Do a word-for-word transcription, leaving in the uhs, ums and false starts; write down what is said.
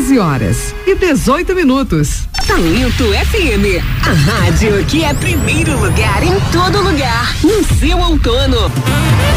doze horas e dezoito minutos. Talento F M, a rádio que é primeiro lugar em todo lugar, no seu outono.